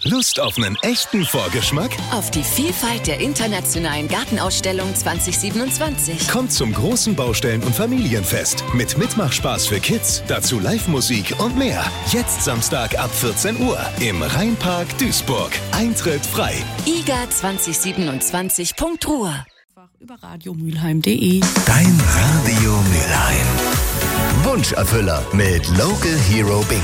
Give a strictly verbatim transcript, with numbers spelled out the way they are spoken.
Lust auf einen echten Vorgeschmack? Auf die Vielfalt der internationalen Gartenausstellung zwanzig siebenundzwanzig. Kommt zum großen Baustellen- und Familienfest mit Mitmachspaß für Kids, dazu Live-Musik und mehr. Jetzt Samstag ab vierzehn Uhr im Rheinpark Duisburg. Eintritt frei. I G A zwanzig siebenundzwanzig Punkt Ruhr. Über radiomülheim punkt de. Dein Radio Mülheim. Wunscherfüller mit Local Hero Bingo.